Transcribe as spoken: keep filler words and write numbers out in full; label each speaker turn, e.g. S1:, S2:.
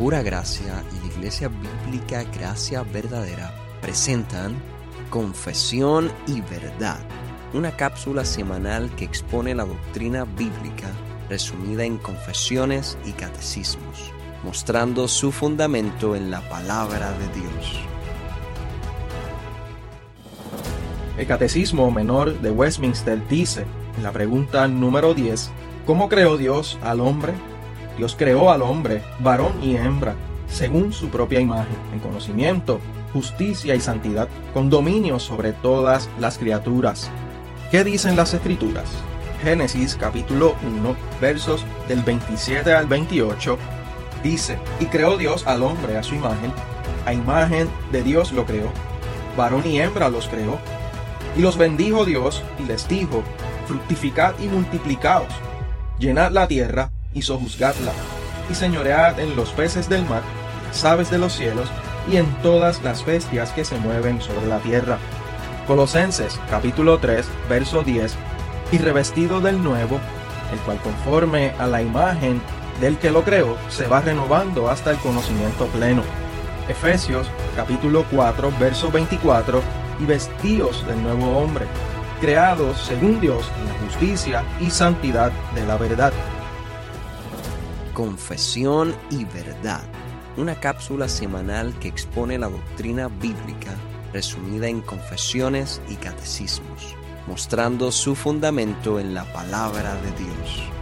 S1: Pura Gracia y la Iglesia Bíblica Gracia Verdadera presentan Confesión y Verdad, una cápsula semanal que expone la doctrina bíblica resumida en confesiones y catecismos, mostrando su fundamento en la palabra de Dios.
S2: El Catecismo Menor de Westminster dice, en la pregunta número diez, ¿cómo creó Dios al hombre? Dios creó al hombre, varón y hembra, según su propia imagen, en conocimiento, justicia y santidad, con dominio sobre todas las criaturas. ¿Qué dicen las Escrituras? Génesis capítulo uno, versos del veintisiete al veintiocho, dice, y creó Dios al hombre a su imagen, a imagen de Dios lo creó, varón y hembra los creó, y los bendijo Dios y les dijo, fructificad y multiplicaos, llenad la tierra y sojuzgadla, y señoread en los peces del mar, las aves de los cielos, y en todas las bestias que se mueven sobre la tierra. Colosenses capítulo tres, verso diez, y revestido del nuevo, el cual conforme a la imagen del que lo creó, se va renovando hasta el conocimiento pleno. Efesios capítulo cuatro, verso veinticuatro, y vestíos del nuevo hombre, creados según Dios en la justicia y santidad de la verdad.
S1: Confesión y Verdad, una cápsula semanal que expone la doctrina bíblica resumida en confesiones y catecismos, mostrando su fundamento en la palabra de Dios.